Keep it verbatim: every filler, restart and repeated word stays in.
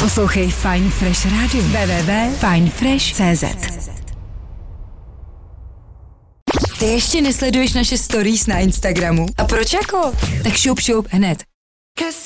Poslouchej Fine Fresh Radio. w w w tečka fine fresh tečka c z. Ty ještě nesleduješ naše stories na Instagramu? A proč jako? Tak šup šup hned.